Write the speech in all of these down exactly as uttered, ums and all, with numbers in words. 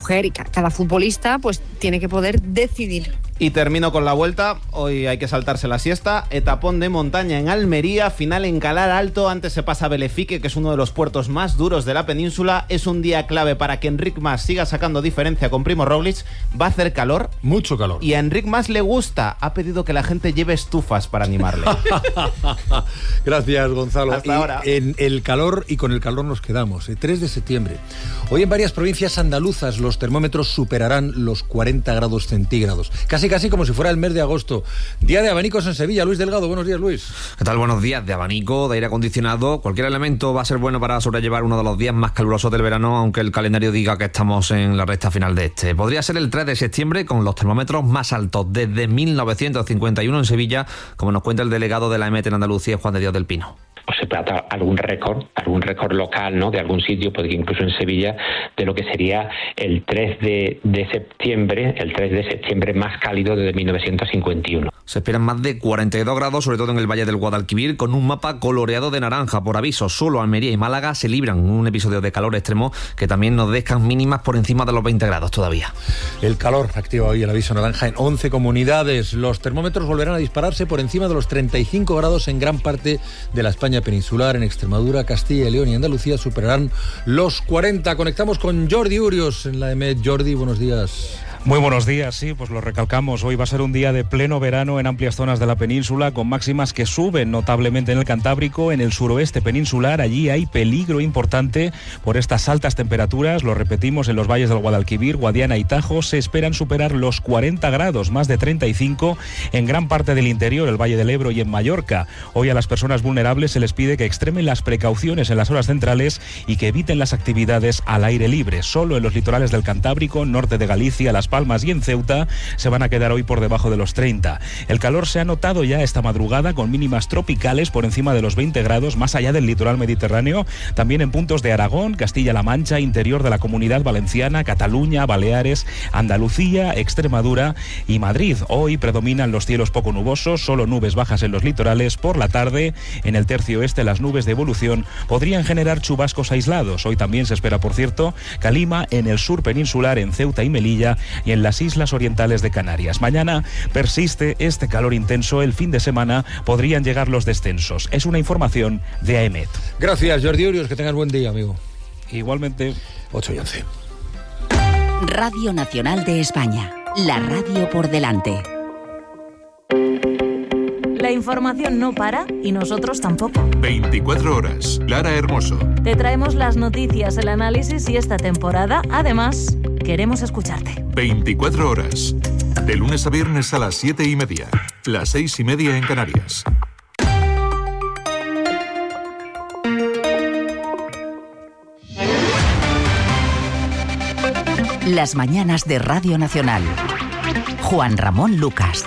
mujer y cada futbolista pues tiene que poder decidir. Y termino con la vuelta. Hoy hay que saltarse la siesta. Etapón de montaña en Almería, final en Calar Alto. Antes se pasa a Belefique, que es uno de los puertos más duros de la península. Es un día clave para que Enric Mas siga sacando diferencia con Primo Roglic. Va a hacer calor. Mucho calor. Y a Enric Mas le gusta. Ha pedido que la gente lleve estufas para animarle. Gracias, Gonzalo. Hasta y ahora. En el calor, y con el calor nos quedamos. El tres de septiembre. Hoy en varias provincias andaluzas los termómetros superarán los cuarenta grados centígrados. Casi casi como si fuera el mes de agosto. Día de abanicos en Sevilla. Luis Delgado, buenos días, Luis. ¿Qué tal? Buenos días. De abanico, de aire acondicionado, cualquier elemento va a ser bueno para sobrellevar uno de los días más calurosos del verano, aunque el calendario diga que estamos en la recta final de este. Podría ser el tres de septiembre con los termómetros más altos desde mil novecientos cincuenta y uno en Sevilla, como nos cuenta el delegado de la E M E T en Andalucía, Juan de Dios del Pino. O se trata algún récord, algún récord local, ¿no?, de algún sitio, porque incluso en Sevilla, de lo que sería el tres de septiembre, el tres de septiembre más cálido desde mil novecientos cincuenta y uno. Se esperan más de cuarenta y dos grados, sobre todo en el Valle del Guadalquivir, con un mapa coloreado de naranja. Por aviso, solo Almería y Málaga se libran un episodio de calor extremo que también nos dejan mínimas por encima de los veinte grados todavía. El calor activa hoy el aviso naranja en once comunidades. Los termómetros volverán a dispararse por encima de los treinta y cinco grados en gran parte de la España peninsular. En Extremadura, Castilla y León y Andalucía superarán los cuarenta. Conectamos con Jordi Urios en la E M E T. Jordi, buenos días. Muy buenos días, sí, pues lo recalcamos. Hoy va a ser un día de pleno verano en amplias zonas de la península, con máximas que suben notablemente en el Cantábrico, en el suroeste peninsular. Allí hay peligro importante por estas altas temperaturas. Lo repetimos, en los valles del Guadalquivir, Guadiana y Tajo se esperan superar los cuarenta grados, más de treinta y cinco en gran parte del interior, el Valle del Ebro y en Mallorca. Hoy a las personas vulnerables se les pide que extremen las precauciones en las horas centrales y que eviten las actividades al aire libre. Solo en los litorales del Cantábrico, norte de Galicia, Las Palmas y en Ceuta se van a quedar hoy por debajo de los treinta. El calor se ha notado ya esta madrugada con mínimas tropicales por encima de los veinte grados más allá del litoral mediterráneo, también en puntos de Aragón, Castilla-La Mancha, interior de la Comunidad Valenciana, Cataluña, Baleares, Andalucía, Extremadura y Madrid. Hoy predominan los cielos poco nubosos, solo nubes bajas en los litorales. Por la tarde, en el tercio oeste, las nubes de evolución podrían generar chubascos aislados. Hoy también se espera, por cierto, calima en el sur peninsular, en Ceuta y Melilla, y en las islas orientales de Canarias. Mañana persiste este calor intenso. El fin de semana podrían llegar los descensos. Es una información de A E M E T. Gracias, Jordi Urios. Que tengas buen día, amigo. Igualmente. ocho y once. Radio Nacional de España. La radio por delante. La información no para y nosotros tampoco. veinticuatro horas. Lara Hermoso. Te traemos las noticias, el análisis y esta temporada. Además, queremos escucharte. veinticuatro horas. De lunes a viernes a las siete y media. Las seis y media en Canarias. Las mañanas de Radio Nacional. Juan Ramón Lucas.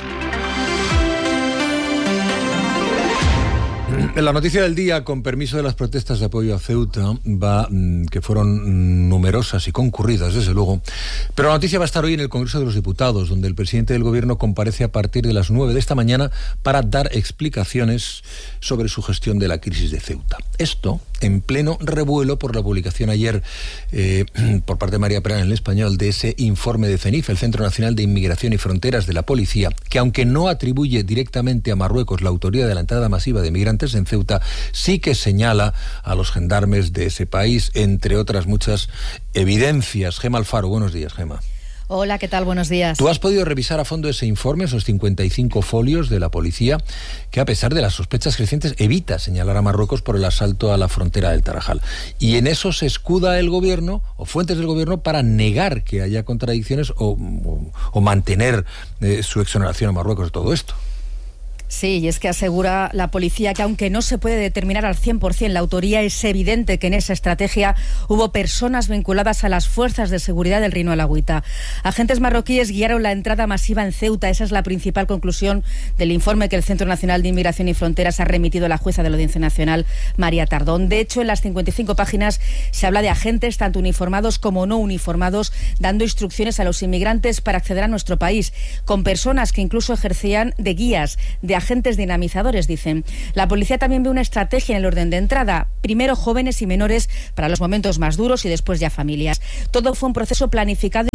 La noticia del día, con permiso de las protestas de apoyo a Ceuta, va que fueron numerosas y concurridas, desde luego. Pero la noticia va a estar hoy en el Congreso de los Diputados, donde el presidente del Gobierno comparece a partir de las nueve de esta mañana para dar explicaciones sobre su gestión de la crisis de Ceuta. Esto en pleno revuelo por la publicación ayer eh, por parte de María Pera en El Español de ese informe de CENIF, el Centro Nacional de Inmigración y Fronteras de la Policía, que aunque no atribuye directamente a Marruecos la autoría de la entrada masiva de migrantes en Ceuta, sí que señala a los gendarmes de ese país, entre otras muchas evidencias. Gema Alfaro, buenos días, Gema. Hola, ¿qué tal? Buenos días. ¿Tú has podido revisar a fondo ese informe, esos cincuenta y cinco folios de la policía, que a pesar de las sospechas crecientes evita señalar a Marruecos por el asalto a la frontera del Tarajal? Y en eso se escuda el gobierno, o fuentes del gobierno, para negar que haya contradicciones o, o, o mantener eh, su exoneración a Marruecos de todo esto. Sí, y es que asegura la policía que aunque no se puede determinar al cien por ciento la autoría, es evidente que en esa estrategia hubo personas vinculadas a las fuerzas de seguridad del Reino Alagüita. Agentes marroquíes guiaron la entrada masiva en Ceuta. Esa es la principal conclusión del informe que el Centro Nacional de Inmigración y Fronteras ha remitido a la jueza de la Audiencia Nacional, María Tardón. De hecho, en las cincuenta y cinco páginas se habla de agentes tanto uniformados como no uniformados dando instrucciones a los inmigrantes para acceder a nuestro país, con personas que incluso ejercían de guías, de agentes dinamizadores, dicen. La policía también ve una estrategia en el orden de entrada. Primero jóvenes y menores para los momentos más duros y después ya familias. Todo fue un proceso planificado y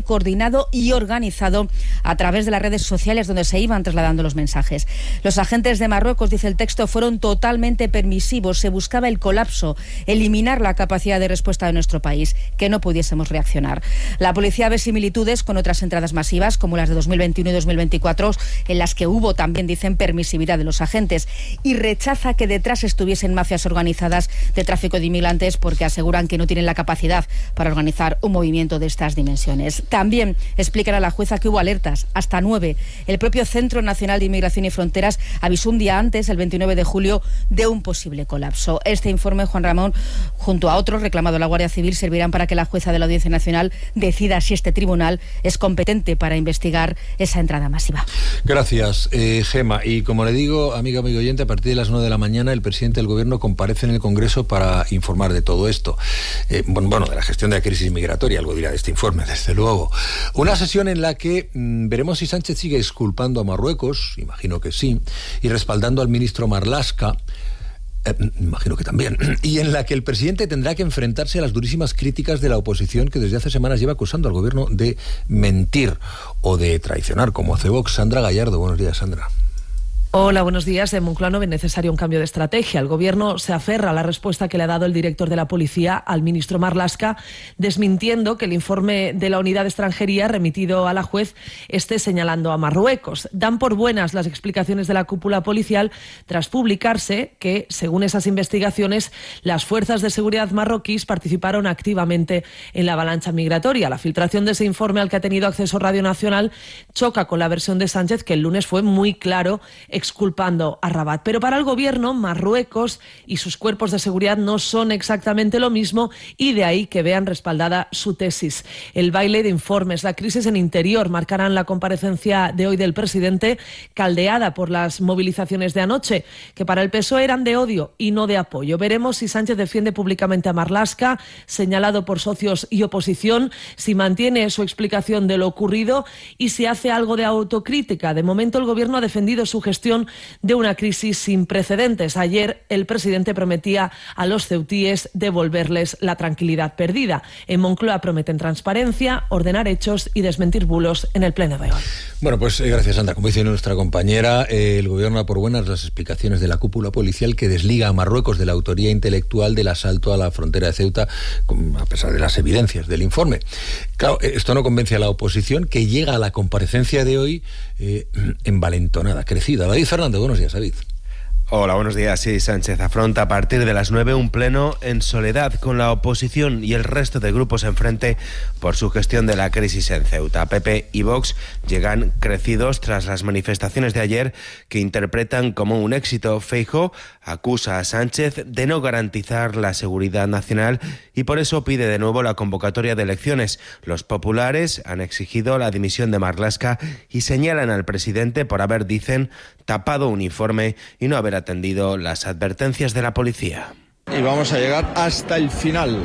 coordinado y organizado a través de las redes sociales donde se iban trasladando los mensajes. Los agentes de Marruecos, dice el texto, fueron totalmente permisivos. Se buscaba el colapso, eliminar la capacidad de respuesta de nuestro país, que no pudiésemos reaccionar. La policía ve similitudes con otras entradas masivas, como las de dos mil veintiuno y dos mil veinticuatro, en las que hubo también, dicen, permisividad de los agentes, y rechaza que detrás estuviesen mafias organizadas de tráfico de inmigrantes, porque aseguran que no tienen la capacidad para organizar un movimiento de estas dimensiones. También explican a la jueza que hubo alertas, hasta nueve. El propio Centro Nacional de Inmigración y Fronteras avisó un día antes, el veintinueve de julio, de un posible colapso. Este informe, Juan Ramón, junto a otros reclamado a la Guardia Civil, servirán para que la jueza de la Audiencia Nacional decida si este tribunal es competente para investigar esa entrada masiva. Gracias, eh, Gema. Y como le digo, amiga, amigo oyente, a partir de las nueve de la mañana el presidente del Gobierno comparece en el Congreso para informar de todo esto. Eh, bueno, bueno, de la gestión de la crisis migratoria, algo dirá de este informe, desde luego. Una sesión en la que mmm, veremos si Sánchez sigue exculpando a Marruecos, imagino que sí, y respaldando al ministro Marlaska, Eh, imagino que también, y en la que el presidente tendrá que enfrentarse a las durísimas críticas de la oposición, que desde hace semanas lleva acusando al gobierno de mentir o de traicionar, como hace Vox. Sandra Gallardo, buenos días, Sandra. Hola, buenos días. En Moncloa no ve necesario un cambio de estrategia. El Gobierno se aferra a la respuesta que le ha dado el director de la Policía al ministro Marlaska, desmintiendo que el informe de la Unidad de Extranjería remitido a la juez esté señalando a Marruecos. Dan por buenas las explicaciones de la cúpula policial tras publicarse que, según esas investigaciones, las fuerzas de seguridad marroquíes participaron activamente en la avalancha migratoria. La filtración de ese informe al que ha tenido acceso Radio Nacional choca con la versión de Sánchez, que el lunes fue muy claro exculpando a Rabat. Pero para el Gobierno, Marruecos y sus cuerpos de seguridad no son exactamente lo mismo, y de ahí que vean respaldada su tesis. El baile de informes, la crisis en Interior marcarán la comparecencia de hoy del presidente, caldeada por las movilizaciones de anoche, que para el P S O E eran de odio y no de apoyo. Veremos si Sánchez defiende públicamente a Marlaska, señalado por socios y oposición, si mantiene su explicación de lo ocurrido y si hace algo de autocrítica. De momento, el Gobierno ha defendido su gestión de una crisis sin precedentes. Ayer el presidente prometía a los ceutíes devolverles la tranquilidad perdida. En Moncloa prometen transparencia, ordenar hechos y desmentir bulos en el pleno de hoy. Bueno, pues eh, gracias, Sandra. Como dice nuestra compañera, eh, el Gobierno da por buenas las explicaciones de la cúpula policial que desliga a Marruecos de la autoría intelectual del asalto a la frontera de Ceuta, a pesar de las evidencias del informe. Claro, esto no convence a la oposición, que llega a la comparecencia de hoy eh, envalentonada, crecida. David Fernández, buenos días, David. Hola, buenos días. Sí, Sánchez afronta a partir de las nueve un pleno en soledad, con la oposición y el resto de grupos enfrente por su gestión de la crisis en Ceuta. P P y Vox llegan crecidos tras las manifestaciones de ayer, que interpretan como un éxito. Feijóo acusa a Sánchez de no garantizar la seguridad nacional y por eso pide de nuevo la convocatoria de elecciones. Los populares han exigido la dimisión de Marlaska y señalan al presidente por haber, dicen, tapado un informe y no haber atendido las advertencias de la policía. Y vamos a llegar hasta el final.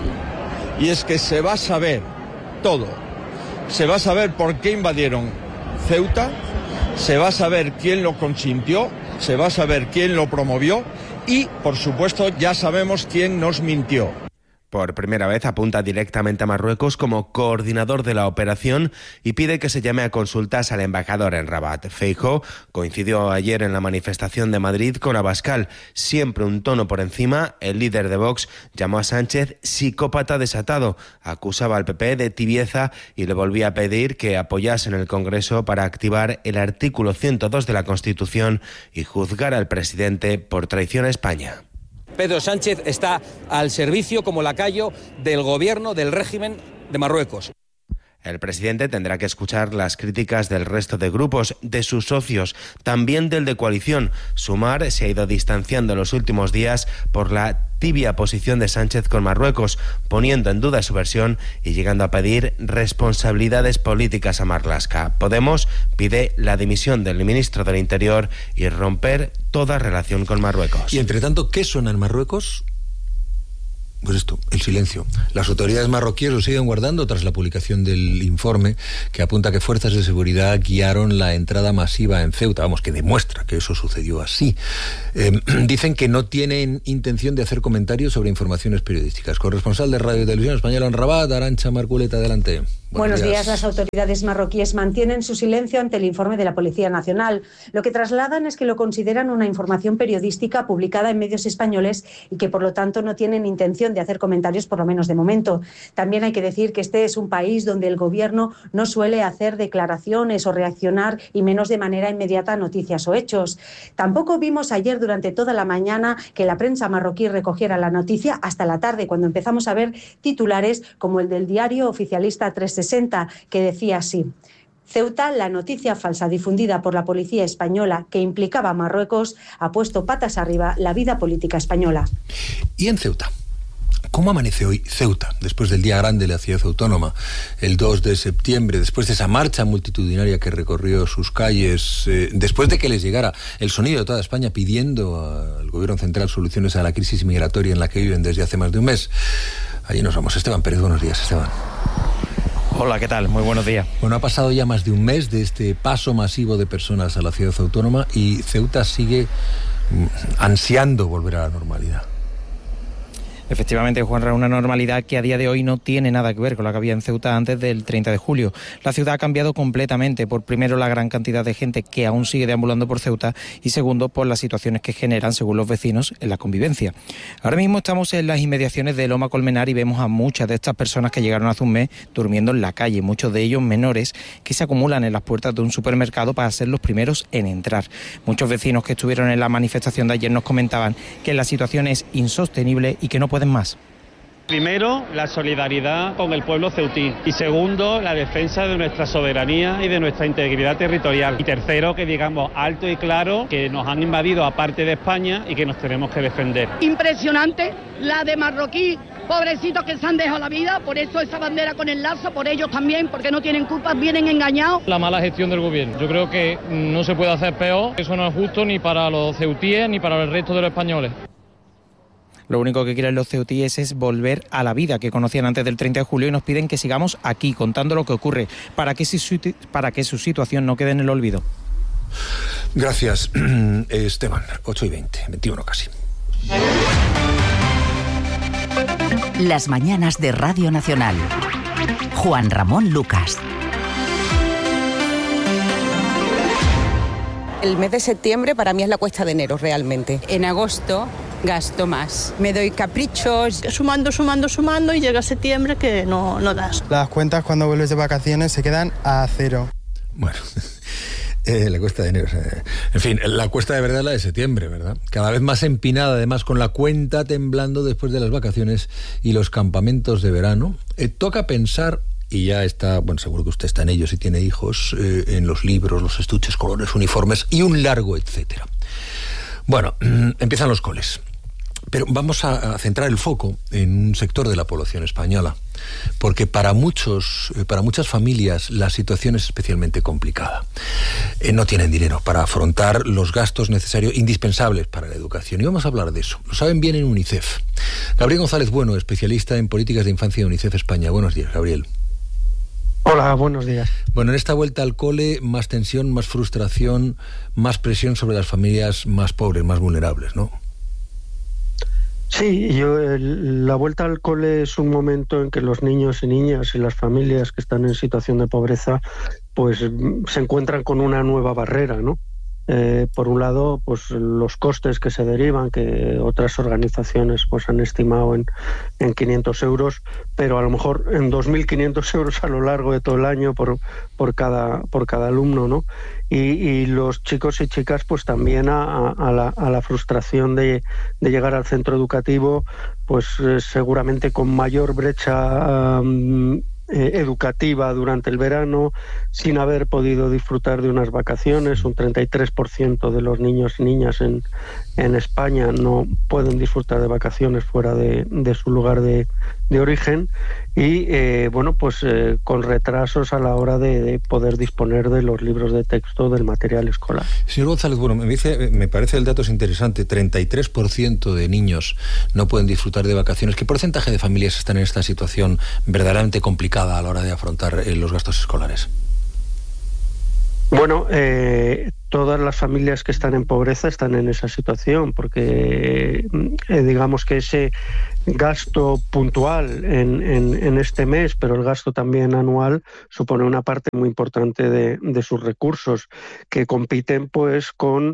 Y es que se va a saber todo. Se va a saber por qué invadieron Ceuta, se va a saber quién lo consintió, se va a saber quién lo promovió y, por supuesto, ya sabemos quién nos mintió. Por primera vez apunta directamente a Marruecos como coordinador de la operación y pide que se llame a consultas al embajador en Rabat. Feijóo coincidió ayer en la manifestación de Madrid con Abascal. Siempre un tono por encima, el líder de Vox llamó a Sánchez psicópata desatado, acusaba al P P de tibieza y le volvía a pedir que apoyase en el Congreso para activar el artículo ciento dos de la Constitución y juzgar al presidente por traición a España. Pedro Sánchez está al servicio como lacayo del gobierno del régimen de Marruecos. El presidente tendrá que escuchar las críticas del resto de grupos, de sus socios, también del de coalición. Sumar se ha ido distanciando en los últimos días por la tibia posición de Sánchez con Marruecos, poniendo en duda su versión y llegando a pedir responsabilidades políticas a Marlaska. Podemos pide la dimisión del ministro del Interior y romper toda relación con Marruecos. Y entre tanto, ¿qué suena en Marruecos? Pues esto, el silencio. Las autoridades marroquíes lo siguen guardando tras la publicación del informe que apunta que fuerzas de seguridad guiaron la entrada masiva en Ceuta. Vamos, que demuestra que eso sucedió así. Eh, dicen que no tienen intención de hacer comentarios sobre informaciones periodísticas. Corresponsal de Radio y Televisión Española en Rabat, Arantxa Marculeta, adelante. Buenos días. Las autoridades marroquíes mantienen su silencio ante el informe de la Policía Nacional. Lo que trasladan es que lo consideran una información periodística publicada en medios españoles y que por lo tanto no tienen intención de hacer comentarios, por lo menos de momento. También hay que decir que este es un país donde el gobierno no suele hacer declaraciones o reaccionar, y menos de manera inmediata, a noticias o hechos. Tampoco vimos ayer durante toda la mañana que la prensa marroquí recogiera la noticia hasta la tarde, cuando empezamos a ver titulares como el del diario oficialista trescientos sesenta, que decía así: Ceuta, la noticia falsa difundida por la policía española que implicaba a Marruecos, ha puesto patas arriba la vida política española. Y en Ceuta, ¿cómo amanece hoy Ceuta, después del día grande de la ciudad autónoma, el dos de septiembre, después de esa marcha multitudinaria que recorrió sus calles, eh, después de que les llegara el sonido de toda España pidiendo al gobierno central soluciones a la crisis migratoria en la que viven desde hace más de un mes? Allí nos vamos. Esteban Pérez, buenos días, Esteban. Hola, ¿qué tal? Muy buenos días. Bueno, ha pasado ya más de un mes de este paso masivo de personas a la ciudad autónoma y Ceuta sigue ansiando volver a la normalidad. Efectivamente, Juanra, una normalidad que a día de hoy no tiene nada que ver con la que había en Ceuta antes del treinta de julio. La ciudad ha cambiado completamente, por primero la gran cantidad de gente que aún sigue deambulando por Ceuta y segundo por las situaciones que generan, según los vecinos, en la convivencia. Ahora mismo estamos en las inmediaciones de Loma Colmenar y vemos a muchas de estas personas que llegaron hace un mes durmiendo en la calle, muchos de ellos menores que se acumulan en las puertas de un supermercado para ser los primeros en entrar. Muchos vecinos que estuvieron en la manifestación de ayer nos comentaban que la situación es insostenible y que no pueden más. Primero, la solidaridad con el pueblo ceutí. Y segundo, la defensa de nuestra soberanía y de nuestra integridad territorial. Y tercero, que digamos alto y claro que nos han invadido a parte de España y que nos tenemos que defender. Impresionante la de marroquí, pobrecitos que se han dejado la vida, por eso esa bandera con el lazo, por ellos también, porque no tienen culpa, vienen engañados. La mala gestión del gobierno. Yo creo que no se puede hacer peor. Eso no es justo ni para los ceutíes ni para el resto de los españoles. Lo único que quieren los ceutíes es volver a la vida que conocían antes del treinta de julio y nos piden que sigamos aquí contando lo que ocurre para que su, para que su situación no quede en el olvido. Gracias, Esteban. ocho y veinte, veintiuno casi. Las mañanas de Radio Nacional. Juan Ramón Lucas. El mes de septiembre para mí es la cuesta de enero realmente. En agosto gasto más. Me doy caprichos. Sumando, sumando, sumando y llega septiembre que no, no das. Las cuentas cuando vuelves de vacaciones se quedan a cero. Bueno, eh, la cuesta de enero. Eh. En fin, la cuesta de verdad es la de septiembre, ¿verdad? Cada vez más empinada, además, con la cuenta temblando después de las vacaciones y los campamentos de verano. Eh, toca pensar... Y ya está, bueno, seguro que usted está en ellos y tiene hijos, eh, en los libros, los estuches, colores, uniformes y un largo etcétera. Bueno, empiezan los coles. Pero vamos a, a centrar el foco en un sector de la población española, porque para muchos, eh, para muchas familias la situación es especialmente complicada. Eh, no tienen dinero para afrontar los gastos necesarios, indispensables para la educación. Y vamos a hablar de eso. Lo saben bien en UNICEF. Gabriel González Bueno, especialista en políticas de infancia de UNICEF España. Buenos días, Gabriel. Hola, buenos días. Bueno, en esta vuelta al cole, más tensión, más frustración, más presión sobre las familias más pobres, más vulnerables, ¿no? Sí, yo, el, la vuelta al cole es un momento en que los niños y niñas y las familias que están en situación de pobreza pues se encuentran con una nueva barrera, ¿no? Eh, por un lado, pues los costes que se derivan, que otras organizaciones pues han estimado en, en quinientos euros, pero a lo mejor en dos mil quinientos euros a lo largo de todo el año por, por, cada, por cada alumno, ¿no? Y, y los chicos y chicas pues también a, a, la, a la frustración de, de llegar al centro educativo, pues eh, seguramente con mayor brecha um, Eh, educativa durante el verano, sin haber podido disfrutar de unas vacaciones. Un treinta y tres por ciento de los niños y niñas en, en España no pueden disfrutar de vacaciones fuera de, de su lugar de, de origen y eh, bueno, pues eh, con retrasos a la hora de, de poder disponer de los libros de texto, del material escolar. Señor González, bueno, me, dice, me parece el dato es interesante, treinta y tres por ciento de niños no pueden disfrutar de vacaciones. ¿Qué porcentaje de familias están en esta situación verdaderamente complicada a la hora de afrontar eh, los gastos escolares? Bueno, eh, todas las familias que están en pobreza están en esa situación, porque eh, digamos que ese gasto puntual en, en, en este mes, pero el gasto también anual, supone una parte muy importante de, de sus recursos, que compiten pues con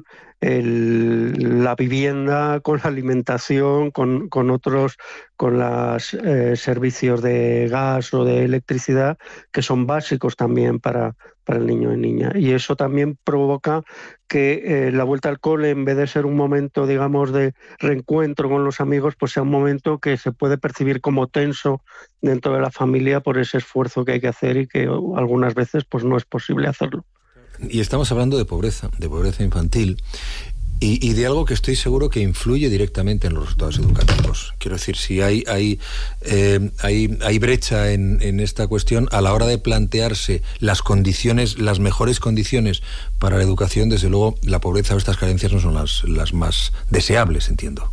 el, la vivienda, con la alimentación, con, con otros, con los eh, servicios de gas o de electricidad, que son básicos también para, para el niño y niña. Y eso también provoca que eh, la vuelta al cole, en vez de ser un momento, digamos, de reencuentro con los amigos, pues sea un momento que se puede percibir como tenso dentro de la familia por ese esfuerzo que hay que hacer y que algunas veces pues no es posible hacerlo. Y estamos hablando de pobreza, de pobreza infantil, y, y de algo que estoy seguro que influye directamente en los resultados educativos. Quiero decir, si hay hay eh, hay, hay brecha en, en esta cuestión a la hora de plantearse las condiciones, las mejores condiciones para la educación, desde luego la pobreza o estas carencias no son las, las más deseables, entiendo.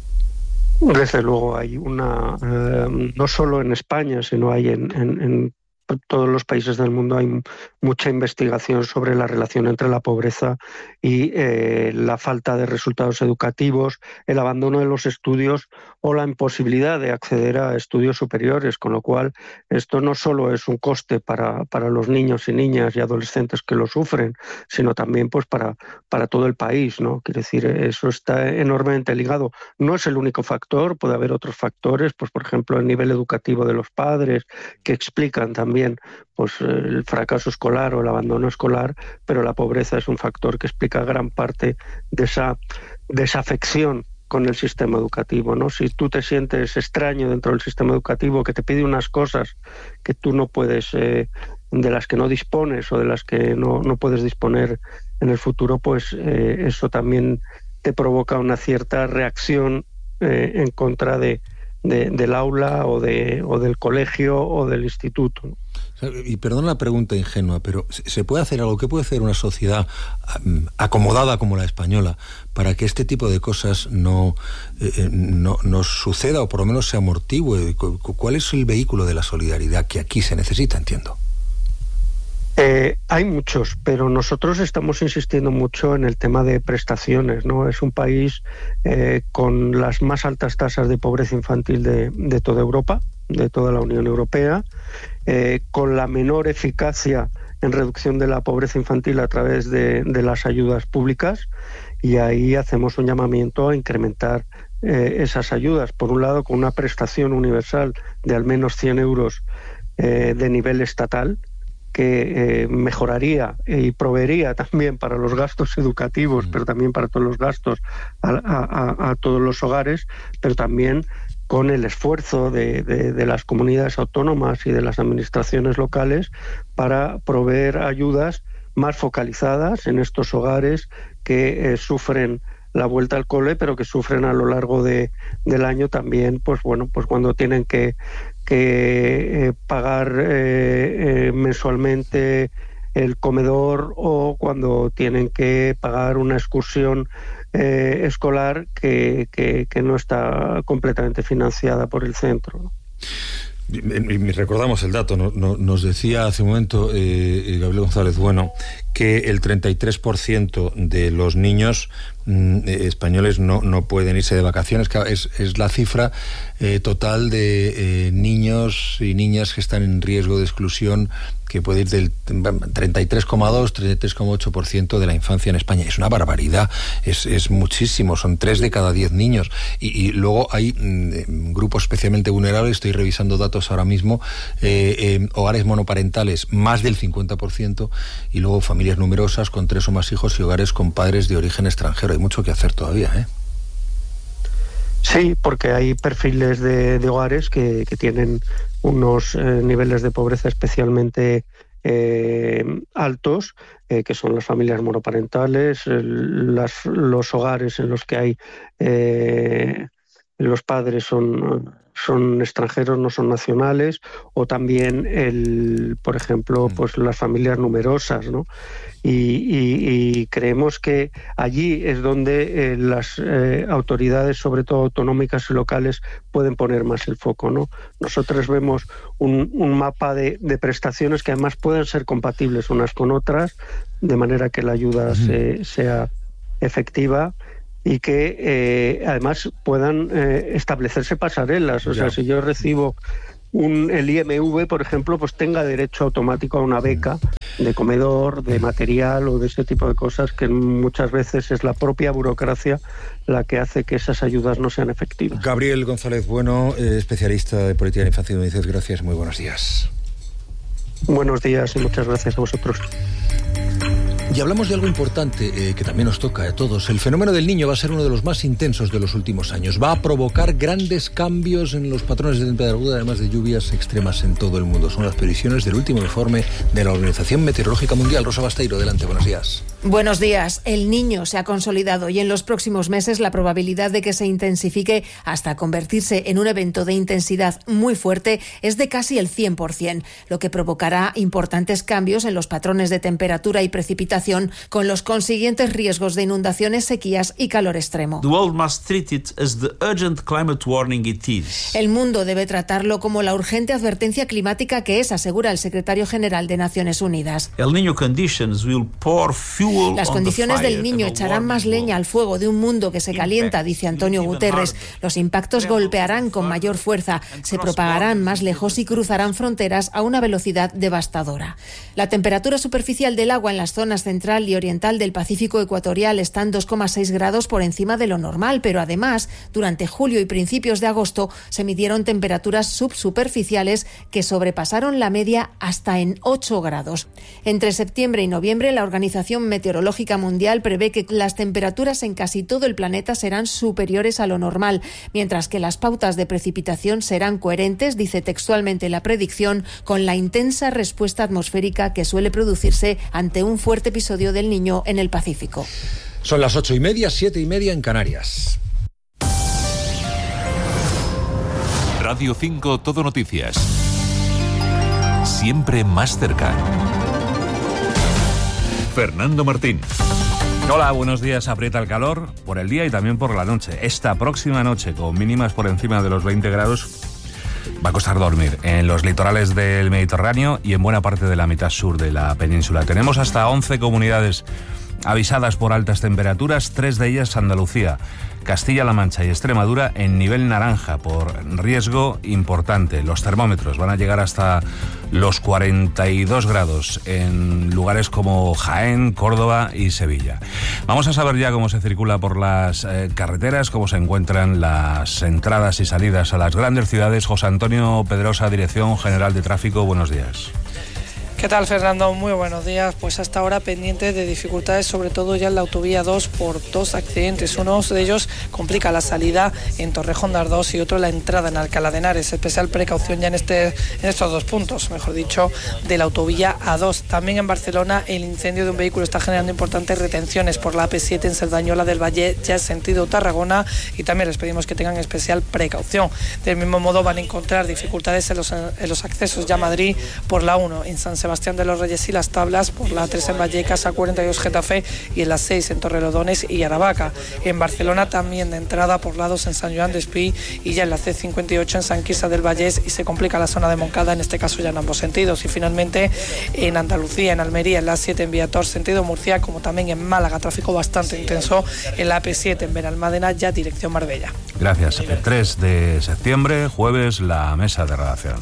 Desde luego hay una, eh, no solo en España, sino hay en, en, en todos los países del mundo, hay mucha investigación sobre la relación entre la pobreza y eh, la falta de resultados educativos, el abandono de los estudios o la imposibilidad de acceder a estudios superiores, con lo cual esto no solo es un coste para, para los niños y niñas y adolescentes que lo sufren, sino también pues para, para todo el país, ¿no? Quiere decir, eso está enormemente ligado. No es el único factor, puede haber otros factores, pues por ejemplo el nivel educativo de los padres, que explican también pues el fracaso escolar o el abandono escolar, pero la pobreza es un factor que explica gran parte de esa desafección con el sistema educativo, ¿no? Si tú te sientes extraño dentro del sistema educativo, que te pide unas cosas que tú no puedes, eh, de las que no dispones o de las que no, no puedes disponer en el futuro, pues eh, eso también te provoca una cierta reacción eh, en contra de, de, del aula o, de, o del colegio o del instituto, ¿no? Y perdón la pregunta ingenua, pero ¿se puede hacer algo? ¿Qué puede hacer una sociedad acomodada como la española para que este tipo de cosas no, eh, no, no suceda o por lo menos se amortigüe? ¿Cuál es el vehículo de la solidaridad que aquí se necesita, entiendo? Eh, hay muchos, pero nosotros estamos insistiendo mucho en el tema de prestaciones, ¿no? Es un país eh, con las más altas tasas de pobreza infantil de, de toda Europa, de toda la Unión Europea, eh, con la menor eficacia en reducción de la pobreza infantil a través de, de las ayudas públicas, y ahí hacemos un llamamiento a incrementar eh, esas ayudas, por un lado con una prestación universal de al menos cien euros eh, de nivel estatal, que eh, mejoraría y proveería también para los gastos educativos, pero también para todos los gastos a, a, a todos los hogares, pero también con el esfuerzo de, de, de las comunidades autónomas y de las administraciones locales para proveer ayudas más focalizadas en estos hogares que eh, sufren la vuelta al cole, pero que sufren a lo largo de, del año también, pues bueno, pues cuando tienen que, que eh, pagar eh, eh, mensualmente el comedor, o cuando tienen que pagar una excursión eh, escolar que, que, que no está completamente financiada por el centro, ¿no? Y, y recordamos el dato, no, no, nos decía hace un momento eh, Gabriel González Bueno que el treinta y tres por ciento de los niños mm, españoles no, no pueden irse de vacaciones. Es, es la cifra eh, total de eh, niños y niñas que están en riesgo de exclusión, que puede ir del treinta y tres coma dos, treinta y tres coma ocho por ciento de la infancia en España. Es una barbaridad, es, es muchísimo, son tres de cada diez niños. Y, y luego hay mm, grupos especialmente vulnerables, estoy revisando datos ahora mismo, eh, eh, hogares monoparentales, más del cincuenta por ciento, y luego familias numerosas con tres o más hijos y hogares con padres de origen extranjero. Hay mucho que hacer todavía, ¿eh? Sí, porque hay perfiles de, de hogares que, que tienen unos eh, niveles de pobreza especialmente eh, altos, eh, que son las familias monoparentales, el, las, los hogares en los que hay eh, los padres son son extranjeros, no son nacionales, o también, el, por ejemplo, pues las familias numerosas, ¿no? Y, y, y creemos que allí es donde eh, las eh, autoridades, sobre todo autonómicas y locales, pueden poner más el foco, ¿no? Nosotros vemos un, un mapa de, de prestaciones que además pueden ser compatibles unas con otras, de manera que la ayuda se, sea efectiva y que eh, además puedan eh, establecerse pasarelas. O sea, si yo recibo un, el I M V, por ejemplo, pues tenga derecho automático a una beca de comedor, de material o de ese tipo de cosas, que muchas veces es la propia burocracia la que hace que esas ayudas no sean efectivas. Gabriel González Bueno, eh, especialista de política de infancia y UNICEF, gracias, muy buenos días. Buenos días y muchas gracias a vosotros. Y hablamos de algo importante eh, que también nos toca a todos. El fenómeno del Niño va a ser uno de los más intensos de los últimos años. Va a provocar grandes cambios en los patrones de temperatura, además de lluvias extremas en todo el mundo. Son las previsiones del último informe de la Organización Meteorológica Mundial. Rosa Basteiro, adelante, buenos días. Buenos días. El Niño se ha consolidado y en los próximos meses la probabilidad de que se intensifique hasta convertirse en un evento de intensidad muy fuerte es de casi el cien por ciento, lo que provocará importantes cambios en los patrones de temperatura y precipitación, con los consiguientes riesgos de inundaciones, sequías y calor extremo. El mundo debe tratarlo como la urgente advertencia climática que es, asegura el secretario general de Naciones Unidas. Las condiciones del Niño echarán más leña al fuego de un mundo que se calienta, dice Antonio Guterres. Los impactos golpearán con mayor fuerza, se propagarán más lejos y cruzarán fronteras a una velocidad devastadora. La temperatura superficial del agua en las zonas central y oriental del Pacífico ecuatorial están dos coma seis grados por encima de lo normal, pero además, durante julio y principios de agosto se midieron temperaturas subsuperficiales que sobrepasaron la media hasta en ocho grados. Entre septiembre y noviembre, la Organización Meteorológica Mundial prevé que las temperaturas en casi todo el planeta serán superiores a lo normal, mientras que las pautas de precipitación serán coherentes, dice textualmente la predicción, con la intensa respuesta atmosférica que suele producirse ante un fuerte episodio del Niño en el Pacífico. Son las ocho y media, siete y media en Canarias. Radio cinco, Todo Noticias. Siempre más cerca. Fernando Martín. Hola, buenos días. Aprieta el calor por el día y también por la noche. Esta próxima noche, con mínimas por encima de los veinte grados, va a costar dormir en los litorales del Mediterráneo y en buena parte de la mitad sur de la península. Tenemos hasta once comunidades avisadas por altas temperaturas, tres de ellas Andalucía, Castilla-La Mancha y Extremadura en nivel naranja por riesgo importante. Los termómetros van a llegar hasta los cuarenta y dos grados en lugares como Jaén, Córdoba y Sevilla. Vamos a saber ya cómo se circula por las eh, carreteras, cómo se encuentran las entradas y salidas a las grandes ciudades. José Antonio Pedrosa, Dirección General de Tráfico, buenos días. ¿Qué tal, Fernando? Muy buenos días. Pues hasta ahora pendiente de dificultades, sobre todo ya en la autovía dos por dos accidentes. Uno de ellos complica la salida en Torrejón de Ardoz y otro la entrada en Alcalá de Henares. Especial precaución ya en, este, en estos dos puntos, mejor dicho, de la autovía A dos. También en Barcelona el incendio de un vehículo está generando importantes retenciones por la A P siete en Cerdañola del Valle, ya en sentido Tarragona, y también les pedimos que tengan especial precaución. Del mismo modo van a encontrar dificultades en los, en los accesos ya a Madrid por la uno en San Sebastián Sebastián de los Reyes y Las Tablas, por la tres en Vallecas, A cuarenta y dos Getafe y en la seis en Torrelodones y Aravaca. En Barcelona también de entrada por la dos en San Joan de Espí y ya en la C cincuenta y ocho en San Quirze del Vallés, y se complica la zona de Moncada, en este caso ya en ambos sentidos. Y finalmente en Andalucía, en Almería, en la siete en Viator sentido Murcia, como también en Málaga, tráfico bastante intenso en la A P siete en Benalmádena, ya dirección Marbella. Gracias. El tres de septiembre, jueves, la mesa de redacción.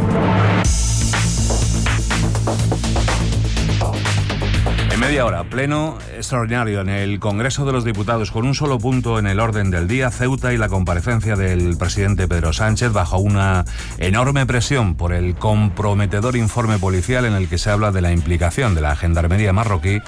En media hora, pleno extraordinario en el Congreso de los Diputados, con un solo punto en el orden del día: Ceuta y la comparecencia del presidente Pedro Sánchez, bajo una enorme presión por el comprometedor informe policial en el que se habla de la implicación de la gendarmería marroquí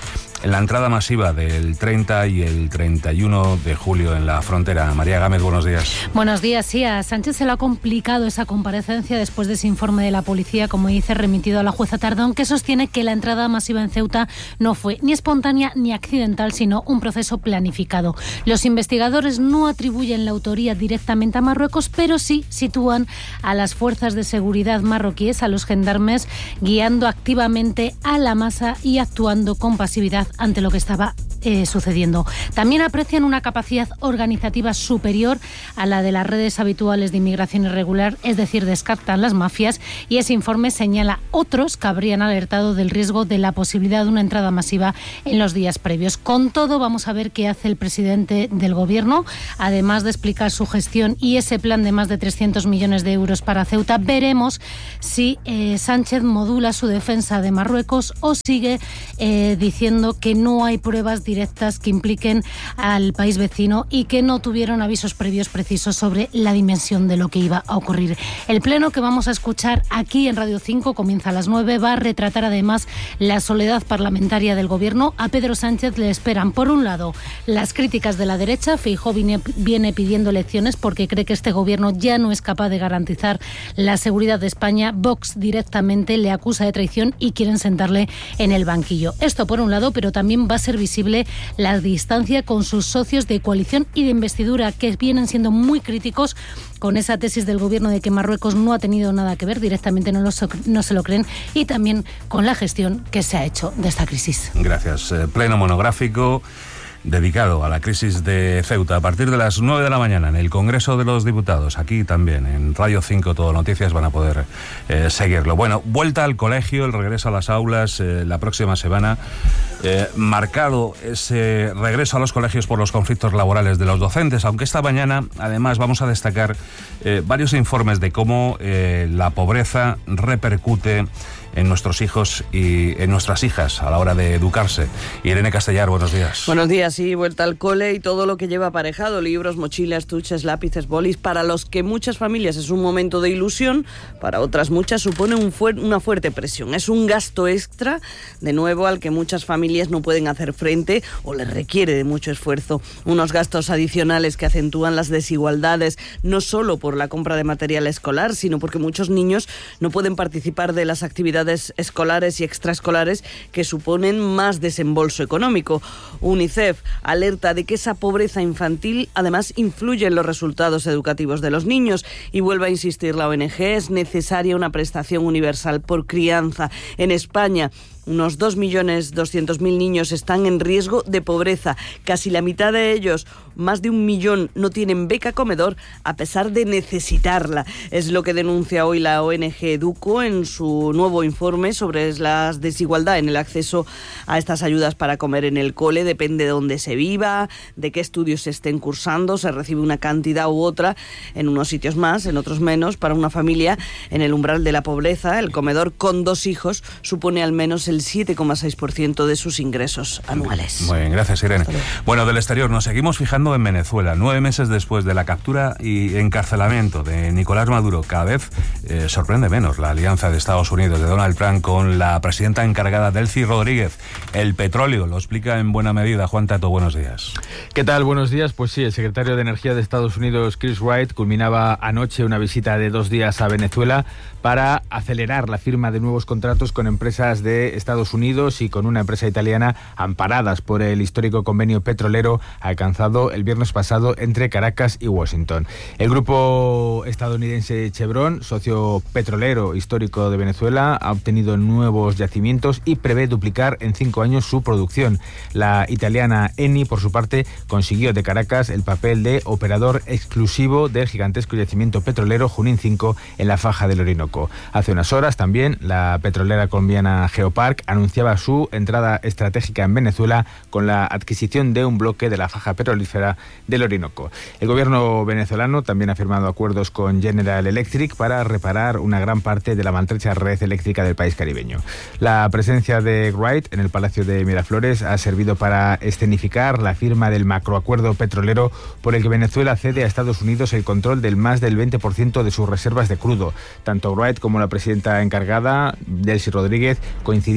en la entrada masiva del treinta y el treinta y uno de julio en la frontera. María Gámez, buenos días. Buenos días. Sí, a Sánchez se le ha complicado esa comparecencia después de ese informe de la policía, como dice, remitido a la jueza Tardón, que sostiene que la entrada masiva en Ceuta no fue ni espontánea ni accidental, sino un proceso planificado. Los investigadores no atribuyen la autoría directamente a Marruecos, pero sí sitúan a las fuerzas de seguridad marroquíes, a los gendarmes, guiando activamente a la masa y actuando con pasividad ante lo que estaba eh, sucediendo. También aprecian una capacidad organizativa superior a la de las redes habituales de inmigración irregular, es decir, descartan las mafias, y ese informe señala otros que habrían alertado del riesgo de la posibilidad de una entrada masiva en los días previos. Con todo, vamos a ver qué hace el presidente del Gobierno, además de explicar su gestión y ese plan de más de trescientos millones de euros para Ceuta. Veremos si eh, Sánchez modula su defensa de Marruecos o sigue eh, diciendo que no hay pruebas directas que impliquen al país vecino y que no tuvieron avisos previos precisos sobre la dimensión de lo que iba a ocurrir. El pleno que vamos a escuchar aquí en Radio cinco comienza a las nueve. Va a retratar además la soledad parlamentaria del Gobierno. A Pedro Sánchez le esperan, por un lado, las críticas de la derecha. Feijóo viene, viene pidiendo elecciones porque cree que este Gobierno ya no es capaz de garantizar la seguridad de España. Vox directamente le acusa de traición y quieren sentarle en el banquillo. Esto por un lado, pero también va a ser visible la distancia con sus socios de coalición y de investidura, que vienen siendo muy críticos con esa tesis del Gobierno de que Marruecos no ha tenido nada que ver, directamente no, lo, no se lo creen, y también con la gestión que se ha hecho de esta crisis. Gracias. Eh, pleno monográfico dedicado a la crisis de Ceuta a partir de las nueve de la mañana en el Congreso de los Diputados. Aquí también en Radio cinco Todo Noticias van a poder eh, seguirlo. Bueno, vuelta al colegio, el regreso a las aulas eh, la próxima semana. Eh, marcado ese regreso a los colegios por los conflictos laborales de los docentes, aunque esta mañana además vamos a destacar eh, varios informes de cómo eh, la pobreza repercute en nuestros hijos y en nuestras hijas a la hora de educarse. Irene Castellar, buenos días. Buenos días, sí, vuelta al cole y todo lo que lleva aparejado, libros, mochilas, estuches, lápices, bolis, para los que muchas familias es un momento de ilusión, para otras muchas supone un fu- una fuerte presión. Es un gasto extra, de nuevo, al que muchas familias no pueden hacer frente o les requiere de mucho esfuerzo. Unos gastos adicionales que acentúan las desigualdades, no solo por la compra de material escolar, sino porque muchos niños no pueden participar de las actividades escolares y extraescolares que suponen más desembolso económico. UNICEF alerta de que esa pobreza infantil además influye en los resultados educativos de los niños y vuelve a insistir la O N G, es necesaria una prestación universal por crianza. En España, unos dos millones doscientos mil niños están en riesgo de pobreza. Casi la mitad de ellos, más de un millón, no tienen beca comedor a pesar de necesitarla. Es lo que denuncia hoy la O N G Educo en su nuevo informe sobre la desigualdad en el acceso a estas ayudas para comer en el cole. Depende de dónde se viva, de qué estudios se estén cursando, se recibe una cantidad u otra, en unos sitios más, en otros menos. Para una familia en el umbral de la pobreza, el comedor con dos hijos supone al menos el siete coma seis por ciento de sus ingresos anuales. Muy bien, gracias, Irene. Bueno, del exterior nos seguimos fijando en Venezuela. Nueve meses después de la captura y encarcelamiento de Nicolás Maduro, cada vez eh, sorprende menos la alianza de Estados Unidos, de Donald Trump, con la presidenta encargada, Delcy Rodríguez. El petróleo lo explica en buena medida Juan Tato. Buenos días. ¿Qué tal? Buenos días. Pues sí, el secretario de Energía de Estados Unidos, Chris Wright, culminaba anoche una visita de dos días a Venezuela para acelerar la firma de nuevos contratos con empresas de Estados Unidos y con una empresa italiana amparadas por el histórico convenio petrolero alcanzado el viernes pasado entre Caracas y Washington. El grupo estadounidense Chevron, socio petrolero histórico de Venezuela, ha obtenido nuevos yacimientos y prevé duplicar en cinco años su producción. La italiana Eni, por su parte, consiguió de Caracas el papel de operador exclusivo del gigantesco yacimiento petrolero Junín cinco en la faja del Orinoco. Hace unas horas también la petrolera colombiana Geopark anunciaba su entrada estratégica en Venezuela con la adquisición de un bloque de la faja petrolífera del Orinoco. El gobierno venezolano también ha firmado acuerdos con General Electric para reparar una gran parte de la maltrecha red eléctrica del país caribeño. La presencia de Wright en el Palacio de Miraflores ha servido para escenificar la firma del macroacuerdo petrolero por el que Venezuela cede a Estados Unidos el control del más del veinte por ciento de sus reservas de crudo. Tanto Wright como la presidenta encargada, Delcy Rodríguez, coincidieron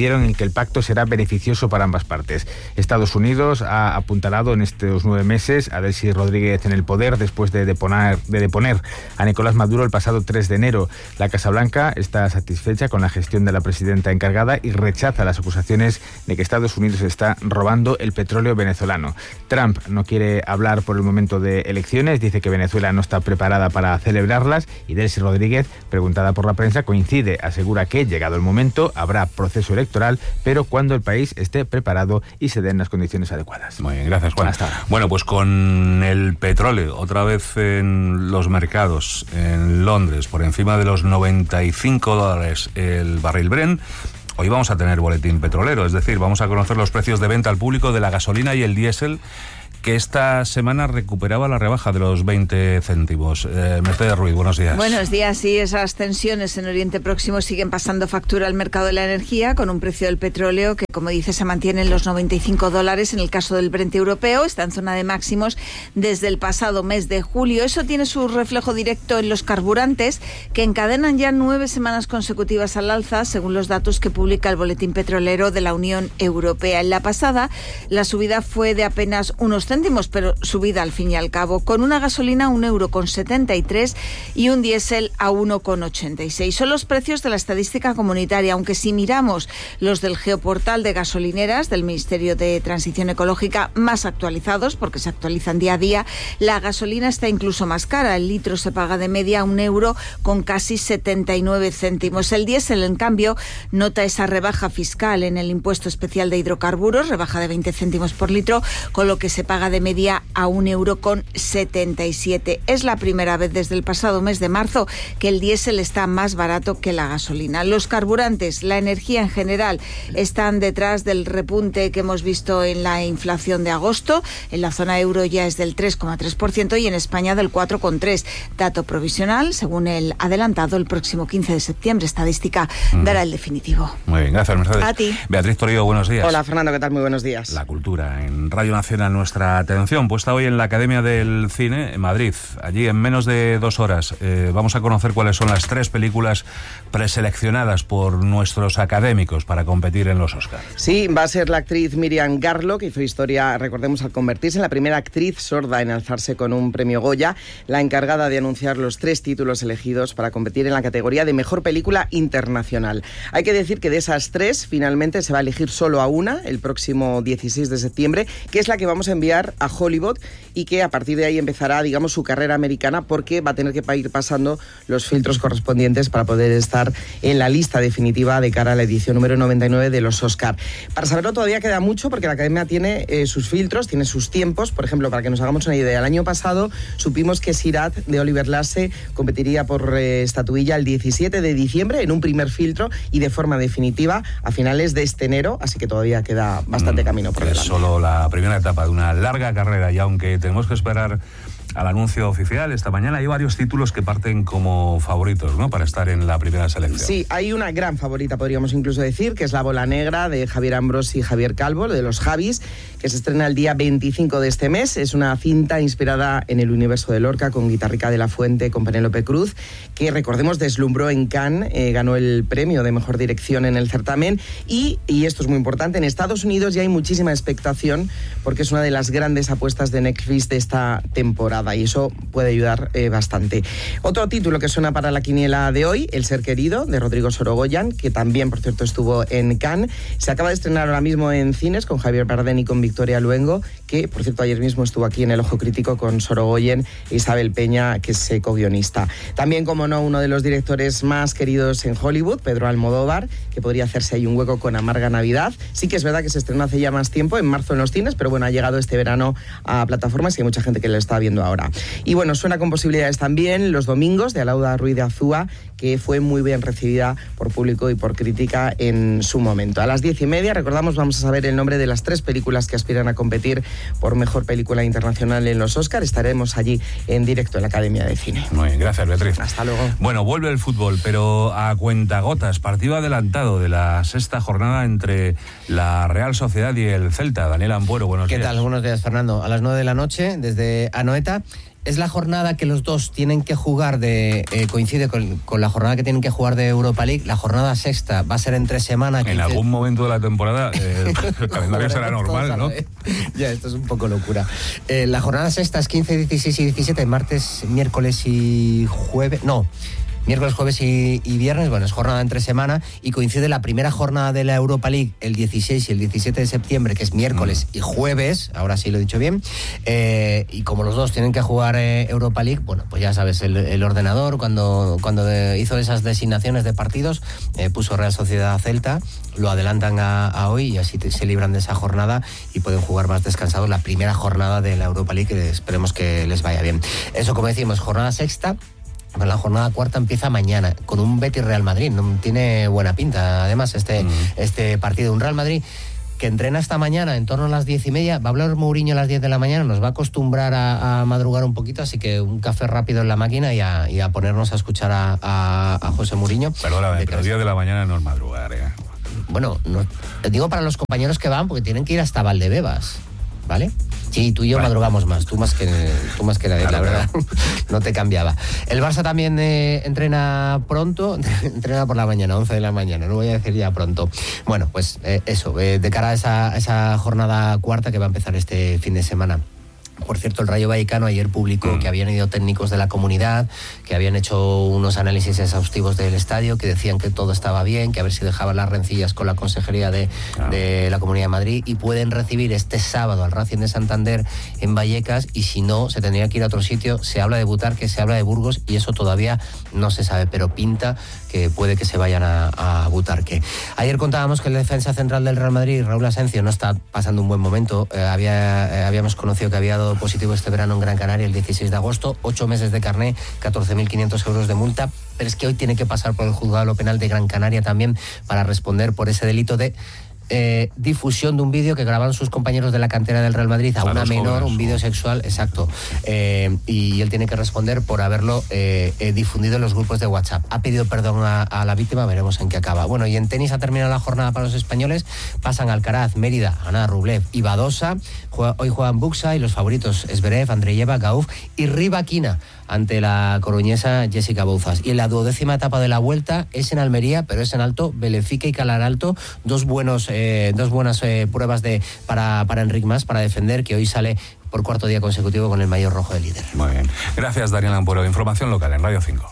coincidieron en que el pacto será beneficioso para ambas partes. Estados Unidos ha apuntalado en estos nueve meses a Delcy Rodríguez en el poder después de deponer, de deponer a Nicolás Maduro el pasado tres de enero. La Casa Blanca está satisfecha con la gestión de la presidenta encargada y rechaza las acusaciones de que Estados Unidos está robando el petróleo venezolano. Trump no quiere hablar por el momento de elecciones, dice que Venezuela no está preparada para celebrarlas, y Delcy Rodríguez, preguntada por la prensa, coincide, asegura que, llegado el momento, habrá proceso electoral, pero cuando el país esté preparado y se den las condiciones adecuadas. Muy bien, gracias, Juan. Hasta ahora. Bueno, pues con el petróleo otra vez en los mercados, en Londres, por encima de los noventa y cinco dólares el barril Brent, hoy vamos a tener boletín petrolero, es decir, vamos a conocer los precios de venta al público de la gasolina y el diésel, que esta semana recuperaba la rebaja de los veinte céntimos. Eh, Mercedes Ruiz, buenos días. Buenos días. Sí, esas tensiones en Oriente Próximo siguen pasando factura al mercado de la energía, con un precio del petróleo que, como dice, se mantiene en los noventa y cinco dólares. En el caso del Brent europeo, está en zona de máximos desde el pasado mes de julio. Eso tiene su reflejo directo en los carburantes, que encadenan ya nueve semanas consecutivas al alza, según los datos que publica el Boletín Petrolero de la Unión Europea. En la pasada, la subida fue de apenas unos céntimos, pero subida al fin y al cabo, con una gasolina a un euro con setenta y tres y un diésel a uno con ochenta y seis. Son los precios de la estadística comunitaria, aunque si miramos los del geoportal de gasolineras del Ministerio de Transición Ecológica, más actualizados, porque se actualizan día a día, la gasolina está incluso más cara. El litro se paga de media a un euro con casi setenta y nueve céntimos. El diésel, en cambio, nota esa rebaja fiscal en el impuesto especial de hidrocarburos, rebaja de veinte céntimos por litro, con lo que se paga de media a un euro con setenta y siete. Es la primera vez desde el pasado mes de marzo que el diésel está más barato que la gasolina. Los carburantes, la energía en general, están detrás del repunte que hemos visto en la inflación de agosto. En la zona euro ya es del tres coma tres por ciento y en España del cuatro coma tres por ciento. Dato provisional, según el adelantado, el próximo quince de septiembre. Estadística mm. dará el definitivo. Muy bien, gracias, Mercedes. A ti. Beatriz Torillo, buenos días. Hola, Fernando, ¿qué tal? Muy buenos días. La cultura en Radio Nacional, nuestra atención puesta hoy en la Academia del Cine en Madrid. Allí, en menos de dos horas, eh, vamos a conocer cuáles son las tres películas preseleccionadas por nuestros académicos para competir en los Oscars. Sí, va a ser la actriz Miriam Garlock, que hizo historia, recordemos, al convertirse en la primera actriz sorda en alzarse con un premio Goya, la encargada de anunciar los tres títulos elegidos para competir en la categoría de Mejor Película Internacional. Hay que decir que de esas tres, finalmente se va a elegir solo a una, el próximo dieciséis de septiembre, que es la que vamos a enviar a Hollywood y que a partir de ahí empezará, digamos, su carrera americana, porque va a tener que ir pasando los filtros correspondientes para poder estar en la lista definitiva de cara a la edición número noventa y nueve de los Oscar. Para saberlo todavía queda mucho, porque la Academia tiene eh, sus filtros, tiene sus tiempos. Por ejemplo, para que nos hagamos una idea, el año pasado supimos que Sirat, de Oliver Lasse, competiría por eh, estatuilla el diecisiete de diciembre en un primer filtro y de forma definitiva a finales de este enero, así que todavía queda bastante mm, camino por delante. Es solo la primera etapa de una larga carrera, y aunque tenemos que esperar al anuncio oficial esta mañana, hay varios títulos que parten como favoritos, ¿no?, para estar en la primera selección. Sí, hay una gran favorita, podríamos incluso decir, que es La Bola Negra, de Javier Ambrosi y Javier Calvo, de los Javis, que se estrena el día veinticinco de este mes. Es una cinta inspirada en el universo de Lorca, con Guitarrica de la Fuente, con Penélope Cruz, que, recordemos, deslumbró en Cannes, eh, ganó el premio de Mejor Dirección en el certamen, y, y esto es muy importante, en Estados Unidos ya hay muchísima expectación, porque es una de las grandes apuestas de Netflix de esta temporada, y eso puede ayudar eh, bastante. Otro título que suena para la quiniela de hoy, El Ser Querido, de Rodrigo Sorogoyan, que también, por cierto, estuvo en Cannes. Se acaba de estrenar ahora mismo en cines con Javier Bardem y con Victoria Luengo, que, por cierto, ayer mismo estuvo aquí en El Ojo Crítico con Sorogoyen e Isabel Peña, que es co-guionista. También, como no, uno de los directores más queridos en Hollywood, Pedro Almodóvar, que podría hacerse ahí un hueco con Amarga Navidad. Sí que es verdad que se estrenó hace ya más tiempo, en marzo en los cines, pero bueno, ha llegado este verano a plataformas y hay mucha gente que lo está viendo ahora. Y bueno, suena con posibilidades también Los Domingos, de Alauda Ruiz de Azúa, que fue muy bien recibida por público y por crítica en su momento. A las diez y media, recordamos, vamos a saber el nombre de las tres películas que aspiran a competir por Mejor Película Internacional en los Oscar. Estaremos allí en directo en la Academia de Cine. Muy bien, gracias, Beatriz. Hasta luego. Bueno, vuelve el fútbol, pero a cuentagotas. Partido adelantado de la sexta jornada entre la Real Sociedad y el Celta. Daniel Ampuero, buenos ¿Qué días. ¿Qué tal? Buenos días, Fernando. A las nueve de la noche, desde Anoeta. es la jornada que los dos tienen que jugar de eh, coincide con, con la jornada que tienen que jugar de Europa League. La jornada sexta va a ser entre semana. En algún momento de la temporada eh, el calendario será normal, ¿no? Ya, esto es un poco locura. Eh, la jornada sexta es quince, dieciséis y diecisiete, martes, miércoles y jueves. No. Miércoles, jueves y, y viernes, bueno, es jornada entre semana y coincide la primera jornada de la Europa League el dieciséis y el diecisiete de septiembre, que es miércoles mm. y jueves, ahora sí lo he dicho bien, eh, y como los dos tienen que jugar eh, Europa League, bueno, pues ya sabes, el, el ordenador cuando, cuando de, hizo esas designaciones de partidos, eh, puso Real Sociedad Celta, lo adelantan a, a hoy y así te, se libran de esa jornada y pueden jugar más descansados la primera jornada de la Europa League, que esperemos que les vaya bien. Eso, como decimos, jornada sexta. La jornada cuarta empieza mañana con un Betis Real Madrid. No tiene buena pinta, además, este, mm. este partido. Un Real Madrid que entrena esta mañana en torno a las diez y media. Va a hablar Mourinho a las diez de la mañana. Nos va a acostumbrar a, a madrugar un poquito, así que un café rápido en la máquina y a, y a ponernos a escuchar a, a, a José Mourinho. Perdóname, pero diez de la mañana no es madrugar, ¿eh? Bueno, no, digo para los compañeros que van, porque tienen que ir hasta Valdebebas, ¿vale? Sí, tú y yo vale. madrugamos más, tú más que tú más que nadie, claro, la verdad, claro. No te cambiaba. El Barça también eh, entrena pronto, entrena por la mañana, once de la mañana, no voy a decir ya pronto. Bueno, pues eh, eso, eh, de cara a esa, a esa jornada cuarta que va a empezar este fin de semana. Por cierto, el Rayo Vallecano ayer publicó mm. que habían ido técnicos de la comunidad, que habían hecho unos análisis exhaustivos del estadio, que decían que todo estaba bien, que a ver si dejaban las rencillas con la Consejería de, ah. de la Comunidad de Madrid, y pueden recibir este sábado al Racing de Santander en Vallecas, y si no, se tendría que ir a otro sitio. Se habla de Butarque, se habla de Burgos, y eso todavía no se sabe, pero pinta que puede que se vayan a, a Butarque. Ayer contábamos que el defensa central del Real Madrid, Raúl Asencio, no está pasando un buen momento. Eh, había, eh, habíamos conocido que había dado positivo este verano en Gran Canaria el dieciséis de agosto, ocho meses de carné, catorce mil quinientos euros de multa, pero es que hoy tiene que pasar por el juzgado penal de Gran Canaria también para responder por ese delito de Eh, difusión de un vídeo que grabaron sus compañeros de la cantera del Real Madrid a, a una menor, jóvenes, un vídeo sexual, exacto, eh, y él tiene que responder por haberlo eh, eh, difundido en los grupos de WhatsApp. Ha pedido perdón a, a la víctima, veremos en qué acaba. Bueno, y en tenis ha terminado la jornada para los españoles, pasan Alcaraz, Mérida, Ana Rublev y Badosa. Juega, hoy juegan Buxa y los favoritos Zverev, Andreyeva, Gauff y Rivaquina ante la coruñesa Jessica Bouzas. Y en la duodécima etapa de la Vuelta es en Almería, pero es en alto, Belefica y Calaralto, dos buenos eh, dos buenas eh, pruebas de para, para Enric Mas, para defender, que hoy sale por cuarto día consecutivo con el maillot rojo de líder. Muy bien. Gracias, Daniel Ampuero. Información local en Radio cinco.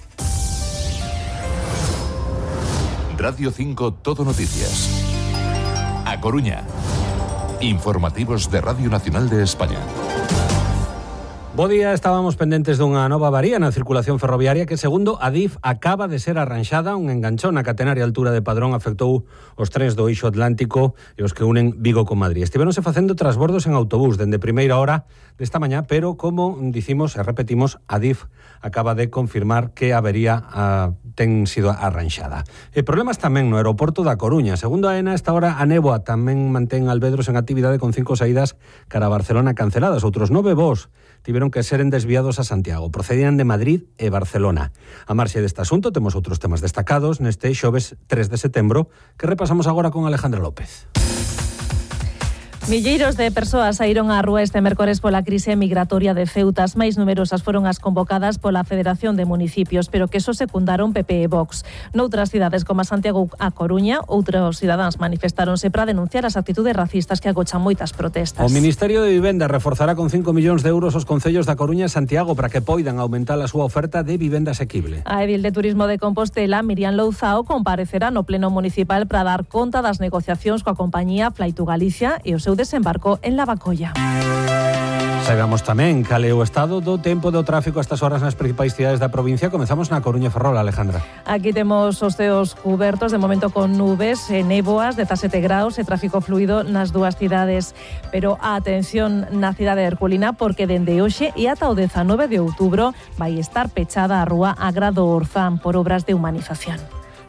Radio cinco Todo Noticias. A Coruña. Informativos de Radio Nacional de España. Bo día, estábamos pendentes dunha nova avaría na circulación ferroviaria que, segundo Adif, acaba de ser arranxada. Un enganchón na catenaria altura de Padrón afectou os trens do eixo atlántico e os que unen Vigo con Madrid. Estivéronse facendo trasbordos en autobús dende primeira hora desta mañá, pero, como dicimos e repetimos, Adif acaba de confirmar que a avería a, ten sido arranxada. E problemas tamén no aeroporto da Coruña. Segundo a ENA, esta hora a néboa tamén mantén Albedros en actividade, con cinco saídas cara a Barcelona canceladas. Outros nove voos tiveron que seren desviados a Santiago. Procedían de Madrid e Barcelona. A marxe deste asunto temos outros temas destacados neste xoves tres de setembro que repasamos agora con Alejandra López. Milleiros de persoas saíron á rúa este mércores pola crise migratoria de Ceuta. As máis numerosas foron as convocadas pola Federación de Municipios, pero que só secundaron P P e Vox. Noutras cidades como a Santiago a Coruña, outros cidadáns manifestáronse para denunciar as actitudes racistas que agochan moitas protestas. O Ministerio de Vivenda reforzará con cinco millóns de euros os concellos da Coruña e Santiago para que poidan aumentar a súa oferta de vivenda asequible. A edil de Turismo de Compostela, Miriam Louzao, comparecerá no Pleno Municipal para dar conta das negociacións coa compañía Flight to Galicia e o seu desembarco en Lavacolla. Saibamos tamén cal é o estado do tempo do tráfico a estas horas nas principais cidades da provincia. Comezamos na Coruña e Ferrol, Alejandra. Aquí temos os ceos cubertos, de momento con nubes e néboas, dezasete graus e tráfico fluido nas dúas cidades. Pero a atención na cidade de Herculina, porque dende hoxe e ata o dezanove de outubro vai estar pechada a rúa Agrado Orzán por obras de humanización.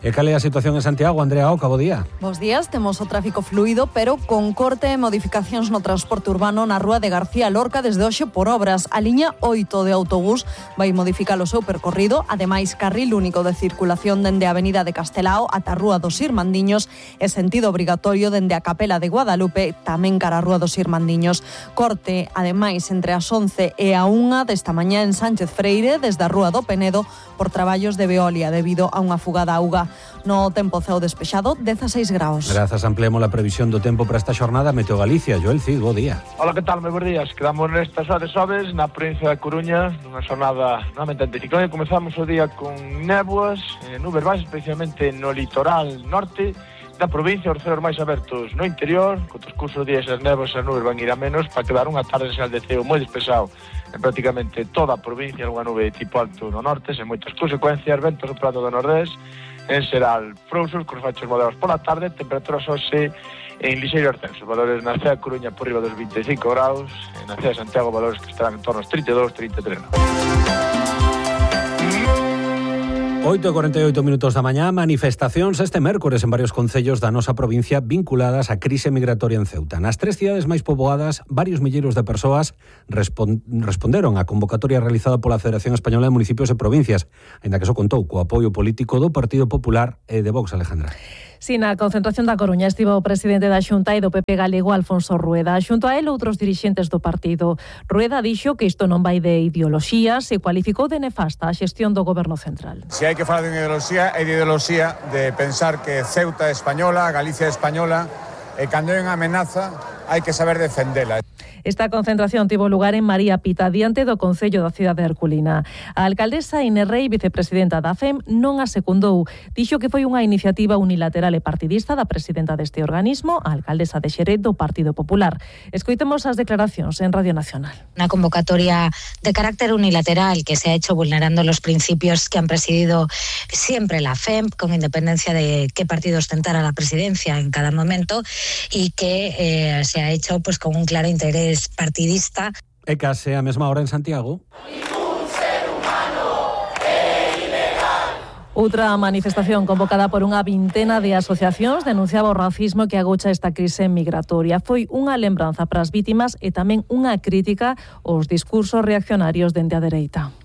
E cal é a situación en Santiago? Andrea Oca, bo día. Bos días, temos o tráfico fluido, pero con corte e modificacións no transporte urbano na rúa de García Lorca desde hoxe por obras. A liña oito de autobús vai modificar o seu percorrido, ademais carril único de circulación dende a avenida de Castelao ata a rúa dos Irmandiños e sentido obrigatorio dende a Capela de Guadalupe tamén cara a rúa dos Irmandiños. Corte, ademais, entre as once e a unha desta mañá en Sánchez Freire desde a rúa do Penedo por traballos de Veolia debido a unha fuga de auga. No tempo ceo despexado, dezaseis graus. Grazas, ampliamos a previsión do tempo para esta xornada. Meteo Galicia, Joel Cid, bo día. Hola, que tal? Moi bons días. Quedamos nestas horas sobes na provincia da Coruña, nunha xornada novamente anticiclónica. Comezamos o día con néboas, eh, nubes baixas, especialmente no litoral norte da provincia, os ceos máis abertos no interior. Co transcurso dos días as néboas e as nubes van ir a menos para quedar unha tarde sen de ceo moi despexado en prácticamente toda a provincia, unha nube de tipo alto no norte, sen moitas consecuencias, ventos soprando do nordés, en xeral frouxos, con fachos moderados pola tarde, temperaturas hoxe en lixeiro ascenso, valores na Cea Coruña por riba dos vinte e cinco graus, en a Cea Santiago valores que estarán en torno aos trinta e dous, trinta e tres graus. oito e cuarenta e oito minutos da mañá, manifestacións este mércores en varios concellos da nosa provincia vinculadas á crise migratoria en Ceuta. Nas tres cidades máis poboadas, varios milleiros de persoas respond- responderon á convocatoria realizada pola Federación Española de Municipios e Provincias, aínda que só contou co apoio político do Partido Popular e de Vox, Alejandra. Si, na concentración da Coruña estivo o presidente da Xunta e do P P galego, Alfonso Rueda. Xunto a él, outros dirixentes do partido. Rueda dixo que isto non vai de ideoloxías e cualificou de nefasta a xestión do goberno central. Se hai que falar de ideoloxía, é de ideoloxía de pensar que Ceuta é española, Galicia é española, e cando hai unha amenaza hai que saber defendela. Esta concentración tivo lugar en María Pita, diante do Concello da cidade de Herculina. A alcaldesa Inés Rei, vicepresidenta da F E M, non a secundou. Dixo que foi unha iniciativa unilateral e partidista da presidenta deste organismo, a alcaldesa de Xerez do Partido Popular. Escoitemos as declaracións en Radio Nacional. Una convocatoria de carácter unilateral que se ha hecho vulnerando los principios que han presidido siempre la F E M, con independencia de qué partido ostentara la presidencia en cada momento, y que eh, se ha hecho pues con un claro interés partidista. E case a mesma hora en Santiago. Outra manifestación convocada por unha vintena de asociacións denunciaba o racismo que agocha esta crise migratoria. Foi unha lembranza para as vítimas e tamén unha crítica aos discursos reaccionarios dende a dereita.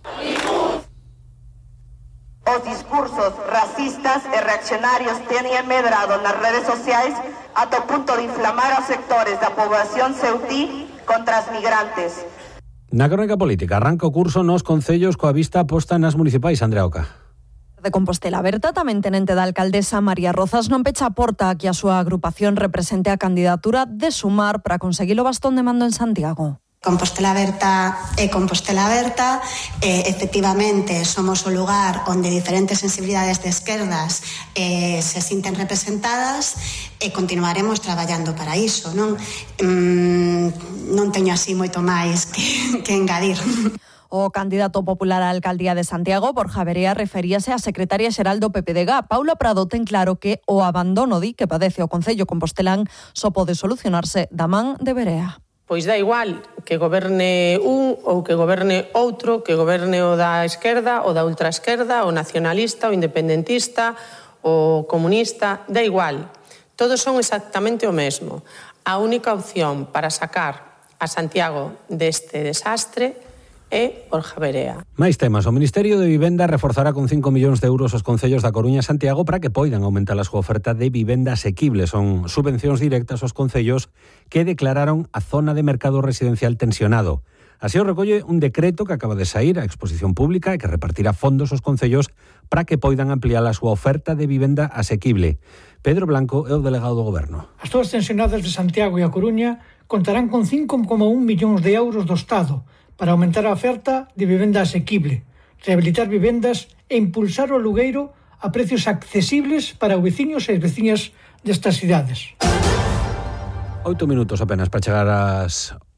Os discursos racistas e reaccionarios teñen medrado nas redes sociais ata o punto de inflamar os sectores da poboación ceutí contra as migrantes. Na crónica política arranca o curso nos concellos coa vista posta nas municipais, Andrea Oca. De Compostela Berta, tamén tenente da alcaldesa María Rozas, non pecha a porta a que a súa agrupación represente a candidatura de Sumar para conseguir o bastón de mando en Santiago. Compostela Berta e Compostela Berta, eh, efectivamente somos o lugar onde diferentes sensibilidades de esquerdas eh, se sinten representadas e continuaremos traballando para iso, non? Mm, non teño así moito máis que, que engadir. O candidato popular á alcaldía de Santiago, Borja Verea, referíase á secretaria xeral do P P D G. Paula Prado ten claro que o abandono di que padece o Concello compostelán só pode solucionarse da man de Verea. Pois dá igual que goberne un ou que goberne outro, que goberne o da esquerda, o da ultraesquerda, o nacionalista, o independentista, o comunista, dá igual. Todos son exactamente o mesmo. A única opción para sacar a Santiago deste desastre é Borja Verea. Máis temas. O Ministerio de Vivenda reforzará con cinco millóns de euros os concellos da Coruña e Santiago para que poidan aumentar a súa oferta de vivenda asequible. Son subvencións directas aos concellos que declararon a zona de mercado residencial tensionado. Así o recolle un decreto que acaba de saír a exposición pública e que repartirá fondos aos concellos para que poidan ampliar a súa oferta de vivenda asequible. Pedro Blanco é o delegado do Goberno. As zonas tensionadas de Santiago e a Coruña contarán con cinco coma un millóns de euros do Estado para aumentar a oferta de vivenda asequible, rehabilitar vivendas e impulsar o alugueiro a precios accesibles para os veciños e as veciñas destas cidades. Oito minutos apenas para chegar ás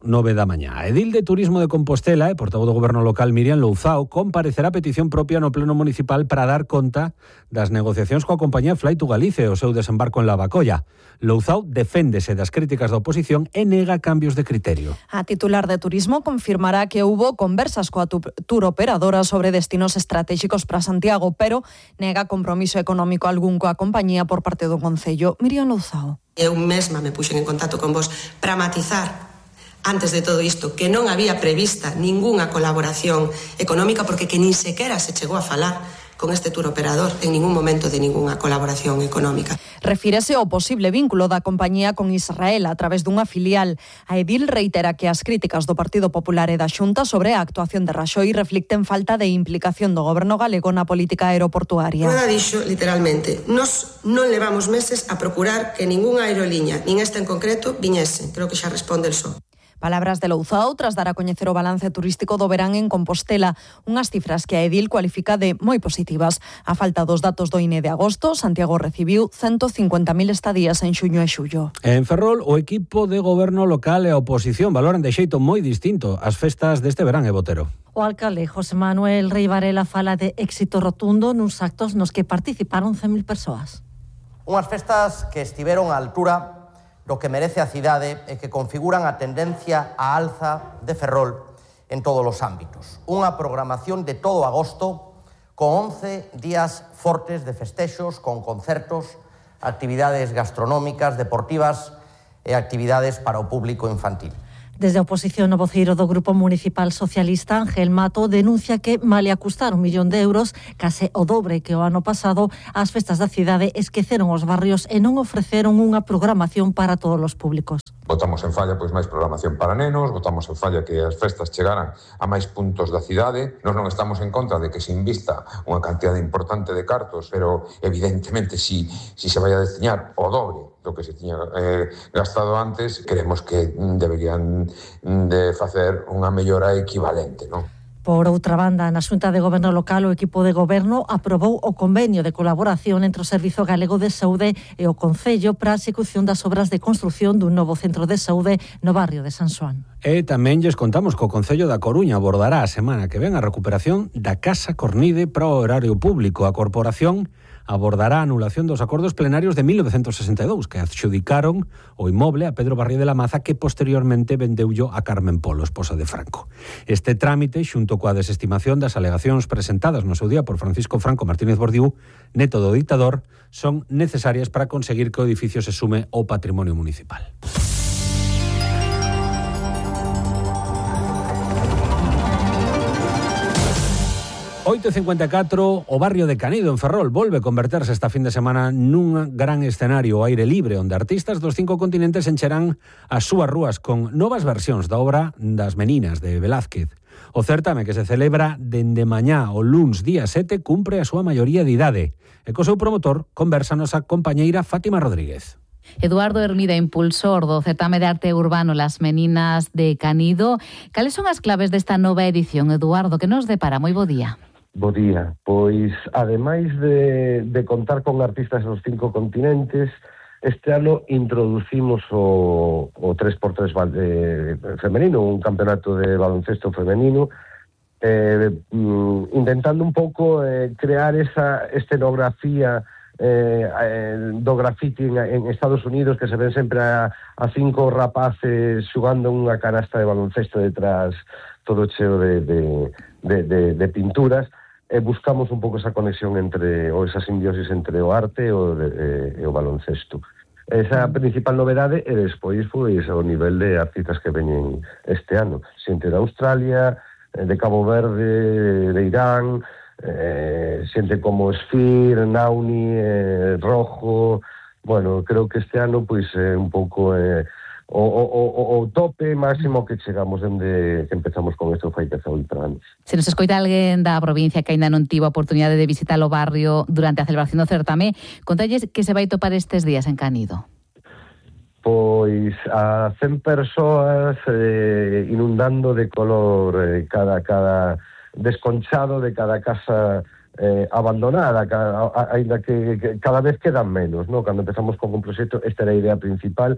nove da mañá. A edil de Turismo de Compostela e portavoz do Goberno local Miriam Louzao comparecerá a petición propia no Pleno Municipal para dar conta das negociacións coa compañía Fly to Galicia e o seu desembarco en Lavacolla. Louzao deféndese das críticas da oposición e nega cambios de criterio. A titular de Turismo confirmará que hubo conversas coa tour operadora sobre destinos estratégicos para Santiago, pero nega compromiso económico algún coa compañía por parte do Concello. Miriam Louzao. Eu mesma me puxen en contacto con vos para matizar, antes de todo isto, que non había prevista ningunha colaboración económica porque que nin sequera se chegou a falar con este tour operador en ningún momento de ningunha colaboración económica. Refírese ao posible vínculo da compañía con Israel a través dunha filial. A edil reitera que as críticas do Partido Popular e da Xunta sobre a actuación de Raxoi reflicten falta de implicación do goberno galego na política aeroportuaria. Rueda dixo, literalmente, nos non levamos meses a procurar que ningunha aeroliña, nin esta en concreto, viñese. Creo que xa responde el só. Palabras de Louzao tras dar a coñecer o balance turístico do verán en Compostela, unhas cifras que a edil cualifica de moi positivas. A falta dos datos do I N E de agosto, Santiago recibiu ciento cincuenta mil estadías en xuño e xullo. En Ferrol, o equipo de goberno local e a oposición valoran de xeito moi distinto as festas deste verán, e Botero. O alcalde José Manuel Rei Varela fala de éxito rotundo nuns actos nos que participaron cen mil persoas. Unhas festas que estiveron á altura do que merece a cidade e que configuran a tendencia á alza de Ferrol en todos os ámbitos. Unha programación de todo agosto con once días fortes de festexos, con concertos, actividades gastronómicas, deportivas e actividades para o público infantil. Desde a oposición, o voceiro do Grupo Municipal Socialista, Ángel Mato, denuncia que, malia custar un millón de euros, case o dobre que o ano pasado, as festas da cidade esqueceron os barrios e non ofreceron unha programación para todos os públicos. Botamos en falla pois máis programación para nenos, botamos en falla que as festas chegaran a máis puntos da cidade. Nós non estamos en contra de que se invista unha cantidad importante de cartos, pero evidentemente si, si se vai a destinar o dobre do que se tiña eh, gastado antes, queremos que deberían de facer unha mellora equivalente, non? Por outra banda, na Xunta de Goberno Local, o equipo de goberno aprobou o convenio de colaboración entre o Servizo Galego de Saúde e o Concello para a execución das obras de construción dun novo centro de saúde no barrio de San Xoán. E tamén lles contamos que o Concello da Coruña abordará a semana que ven a recuperación da Casa Cornide para o horario público. A corporación abordará a anulación dos acordos plenarios de mil novecentos sesenta e dous que adxudicaron o inmoble a Pedro Barrio de la Maza, que posteriormente vendeullo a Carmen Polo, esposa de Franco. Este trámite, xunto coa desestimación das alegacións presentadas no seu día por Francisco Franco Martínez Bordiú, neto do ditador, son necesarias para conseguir que o edificio se sume ao patrimonio municipal. oito e cincuenta e catro, o barrio de Canido, en Ferrol, volve converterse esta fin de semana nun gran escenario ao aire libre, onde artistas dos cinco continentes encherán as súas rúas con novas versións da obra das Meninas, de Velázquez. O certame, que se celebra dende mañá o luns día sete, cumpre a súa maioría de idade. E co seu promotor conversanos a compañeira Fátima Rodríguez. Eduardo Hermida, impulsor do certame de arte urbano Las Meninas de Canido. Cales son as claves desta nova edición, Eduardo, que nos depara? Moi bo día. Bo día. Pois, ademais de, de contar con artistas dos cinco continentes, este ano introducimos o, o tres por tres eh, femenino, un campeonato de baloncesto femenino, eh, mm, intentando un pouco eh, crear esa escenografía eh, eh, do graffiti en, en Estados Unidos, que se ven sempre a, a cinco rapaces xugando unha canasta de baloncesto detrás, todo cheo de, de, de, de, de pinturas. E buscamos un pouco esa conexión entre, ou esa simbiosis entre o arte e o, de, e o baloncesto. Esa principal novedade e despois pois, o nivel de artistas que veñen este ano. Xente de Australia, de Cabo Verde, de Irán, eh, xente como Sphere, Nauni, eh, Rojo. Bueno, creo que este ano pois é eh, un pouco eh, o, o, o, o tope máximo que chegamos dende que empezamos con isto fai dezaoito anos. Se nos escoita alguén da provincia que aínda non tivo a oportunidade de visitar o barrio durante a celebración do certame, contalles que se vai topar estes días en Canido. Pois a cen persoas eh, inundando de color eh, cada cada desconchado de cada casa eh, abandonada, ainda que, que cada vez quedan menos, ¿no? Cando empezamos con un proxecto, esta era a idea principal,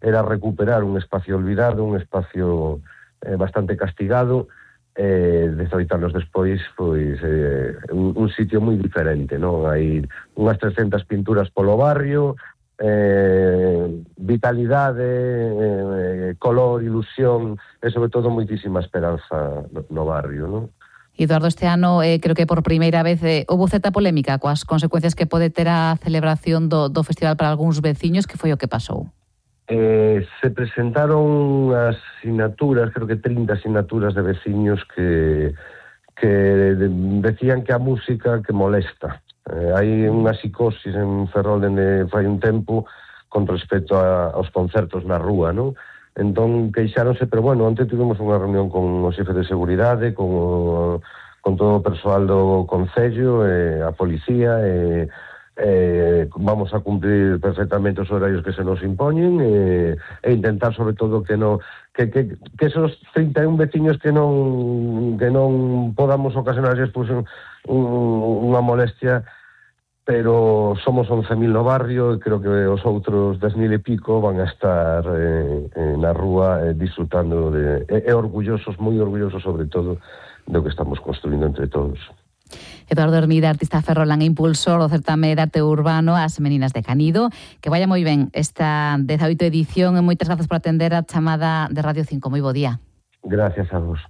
era recuperar un espacio olvidado, un espacio eh, bastante castigado, eh, dezoito anos despois, pois, eh, un, un sitio moi diferente, non? Hai unhas trescentas pinturas polo barrio, eh, vitalidade, eh, color, ilusión e, sobre todo, moitísima esperanza no, no barrio, non? Eduardo, este ano eh, creo que por primeira vez eh, houve certa polémica coas consecuencias que pode ter a celebración do, do festival para algúns veciños, que foi o que pasou? Eh, se presentaron as sinaturas, creo que trinta sinaturas de veciños que, que decían que a música que molesta. Eh, hai unha psicosis en Ferrol dende fai un tempo con respecto a, aos concertos na rúa, non? Entón queixáronse, pero bueno, onte tivemos unha reunión con o xefe de seguridade, con, o, con todo o persoal do Concello, eh, a policía, e eh, vamos a cumprir perfectamente os horarios que se nos impoñen eh, e intentar sobre todo que no que, que, que esos trinta e un veciños que non que non podamos ocasionarles pues, un, unha molestia, pero somos once mil no barrio e creo que os outros dez mil e pico van a estar eh, na rúa eh, disfrutando de, e, e orgullosos, moi orgullosos sobre todo do que estamos construindo entre todos. Eduardo Hermida, artista ferrolán e impulsor do certame de arte urbano As Meninas de Canido. Que vaya moi ben esta dezaoito edición e moitas grazas por atender a chamada de Radio cinco. Moi bo día. Gracias a vos.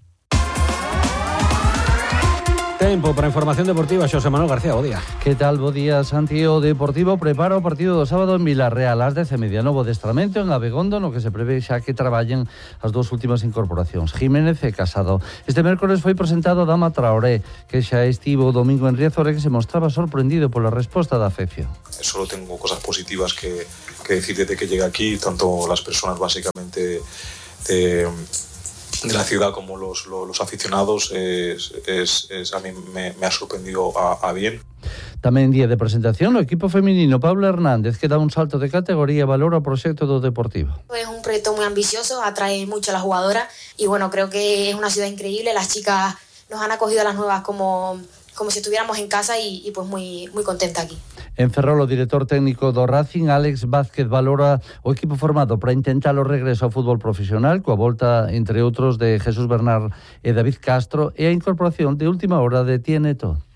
Tempo para información deportiva, Xosé Manuel García, bo día. Que tal, bo día, Santi? O Deportivo prepara o partido do sábado en Vilarreal ás dez e media, novo adestramento en Abegondo, no que se prevé xa que traballen as dúas últimas incorporacións, Jiménez e Casado. Este mércores foi presentado Dama Traoré, que xa estivo o domingo en Riazor e que se mostraba sorprendido pola resposta da afección. Solo tengo cosas positivas que, que decir desde que llegué aquí, tanto las personas básicamente de... de la ciudad como los, los, los aficionados es, es, es, a mí me, me ha sorprendido a, a bien. Tamén día de presentación, o equipo feminino Pablo Hernández, que dá un salto de categoría, valora o proxecto do Deportivo. Es un proyecto muy ambicioso, atrae mucho a las jugadoras y bueno, creo que es una ciudad increíble, las chicas nos han acogido a las nuevas como, como si estuviéramos en casa y, y pues muy, muy contenta aquí. En Ferrol, o director técnico do Racing, Alex Vázquez, valora o equipo formado para intentar o regreso ao fútbol profesional, coa volta, entre outros, de Jesús Bernard e David Castro, e a incorporación de última hora de Tieneto.